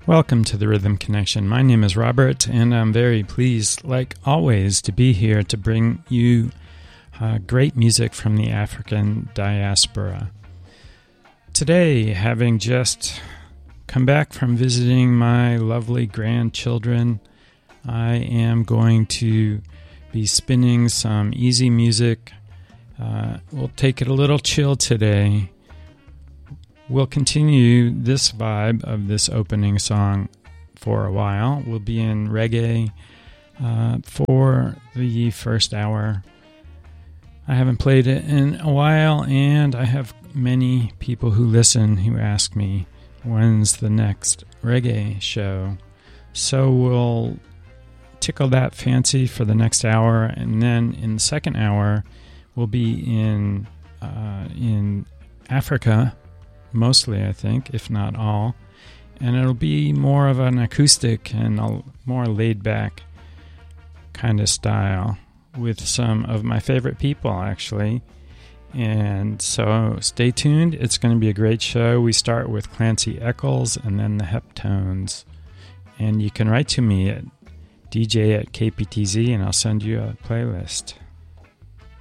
Welcome to the Rhythm Connection. My name is Robert, and I'm very pleased, like always, to be here to bring you great music from the African diaspora. Today, having just come back from visiting my lovely grandchildren, I am going to be spinning some easy music. We'll take it a little chill today. We'll continue this vibe of this opening song for a while. We'll be in reggae for the first hour. I haven't played it in a while, and I have many people who listen who ask me, when's the next reggae show? So we'll tickle that fancy for the next hour, and then in the second hour, we'll be in Africa, mostly, I think, if not all. And it'll be more of an acoustic and a more laid-back kind of style with some of my favorite people, actually. And so stay tuned. It's going to be a great show. We start with Clancy Eccles and then the Heptones. And you can write to me at dj@kptz, and I'll send you a playlist.